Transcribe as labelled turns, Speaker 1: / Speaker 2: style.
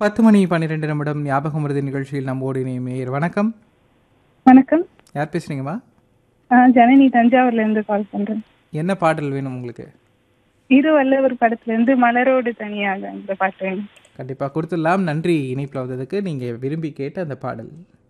Speaker 1: 10 மணி 12 நிமிடம் ஞாபகம் வருது நிகழ்ச்சியில் நம்மோடு இணையமேயர். வணக்கம்.
Speaker 2: வணக்கம்.
Speaker 1: யார் பேசுறீங்கம்மா?
Speaker 2: ஜனனி தஞ்சாவூர்ல இருந்து கால் பண்றேன்.
Speaker 1: என்ன பாடல் வேணும் உங்களுக்கு?
Speaker 2: இரு வல்லவர் படத்துல இருந்து மலரோடு தனியாக இந்த பாட்டு வேணும்.
Speaker 1: கண்டிப்பாக கொடுத்துடலாம். நன்றி இணைப்பில் வந்ததுக்கு. நீங்கள் விரும்பி கேட்ட அந்த பாடல்.